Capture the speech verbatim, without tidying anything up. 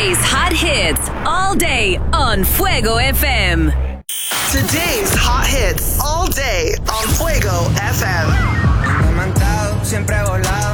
Today's hot hits all day on Fuego F M. Today's hot hits all day on Fuego F M. Me he levantado, siempre he volado.